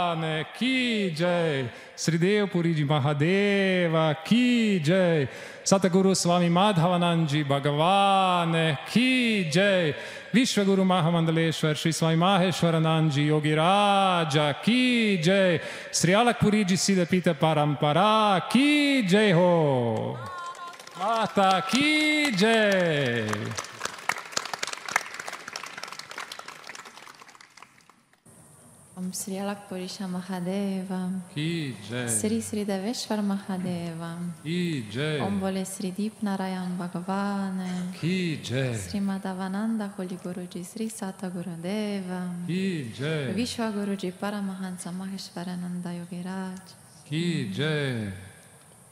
Bhagwan Ki Jai, Sridev Puriji Mahadeva Ki Jai, Satguru Swami Madhavananji Bhagwan Ki Jai, Vishwaguru Mahamandaleshwar Shri Swami Maheshwarananji Yogi Raja Ki Jai, Sri Alak Puriji Siddhapita Parampara Ki Jai Ho, Mata Ki Jai. Om Sri Alak Purisha Mahadeva Ki Jai. Sri Sri Deveshwar Mahadeva Ki Jai. Om Bole Sri Deep Narayan Bhagavan Ki Jai. Sri Madhavananda Holy Guruji Sri Sata Gurudeva Ki Jai. Vishwa Guruji Paramahansa Maheshwarananda Yogi Raj Ki Jai.